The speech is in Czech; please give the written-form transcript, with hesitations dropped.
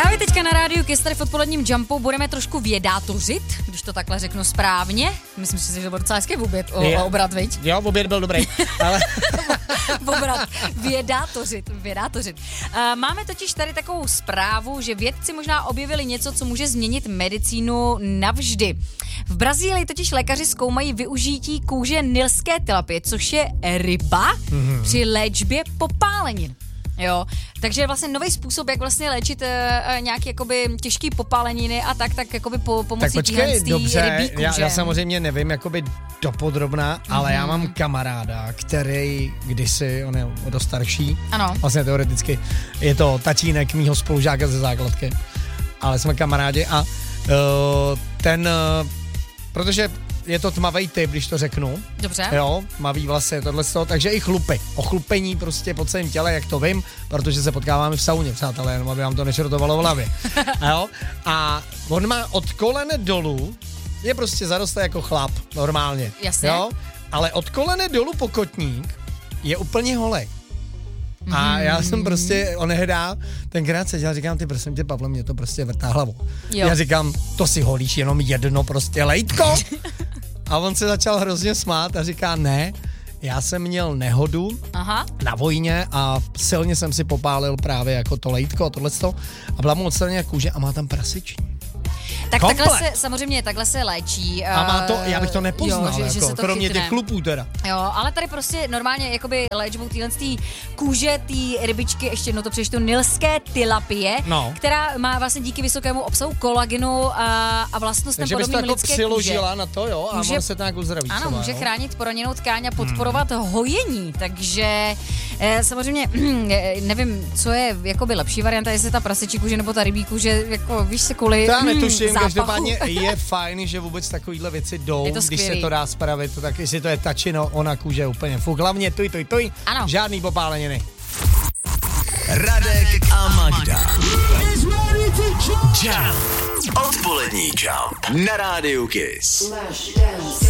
Právě teďka na rádiu Kiss tady v odpoledním Jumpu budeme trošku vědátořit, když to takhle řeknu správně. Myslím si, že to byl docela hezký oběd, obrat, viď? Jo, oběd byl dobrý, ale... Obrat, vědátořit. Máme totiž tady takovou zprávu, že vědci možná objevili něco, co může změnit medicínu navždy. V Brazílii totiž lékaři zkoumají využití kůže nilské tilapie, což je ryba, při léčbě popálenin. Jo, takže vlastně nový způsob, jak vlastně léčit nějaké jakoby těžké popáleniny a tak jakoby pomocí rybí kůže. Já samozřejmě nevím jakoby dopodrobná, ale já mám kamaráda, který kdysi, on je dost starší, ano. Vlastně teoreticky je to tatínek mýho spolužáka ze základky, ale jsme kamarádi a protože je to tmavej typ, když to řeknu. Dobře. Jo, tmavý vlasy, tohleto, takže i chlupy. Ochlupení prostě po celém těle, jak to vím, protože se potkáváme v sauně, přátelé, jenom aby vám to nešrotovalo v hlavě. Jo, a on má od kolen dolů, je prostě zarostlý jako chlap, normálně. Jasně. Jo, ale od kolene dolů po kotník je úplně holej. A já jsem prostě onehdá, tenkrát seděl, říkám, ty prosím tě, Pavle, mě to prostě vrtá hlavou. Jo. Já říkám, to si holíš jenom jedno prostě lejtko. A on se začal hrozně smát a říká, ne, já jsem měl nehodu na vojně a silně jsem si popálil právě jako to lejtko a tohleto a byla mu odstraněna kůže a má tam prasiční. Tak takhle se léčí. A má to, já bych to nepoznal, jo, že jako, to kromě chytne. těch chlupů teda. Jo, ale tady prostě normálně jakoby léčbou téhle kůže, té rybičky, ještě jednou to přečtu, nilské tilapie, která má vlastně díky vysokému obsahu kolagenu a vlastnostem podobným lidské kůže. Takže bys to jako přiložila na to, jo, a může se to nějak uzdraví. Ano, může chránit poraněnou tkáň a podporovat hojení, takže samozřejmě nevím, co je jakoby lepší varianta, jestli ta prasečí kůže nebo ta rybí kůže, jako víš se kvůli zápachu. Každopádně je fajn, že vůbec takovýhle věci jdou, když se to dá spravit, tak jestli to je tačino, ona kůže úplně fuk. Hlavně tuj, žádný popáleniny. Radek a Magda. Jump. Odpolední Jump na rádiu Kiss.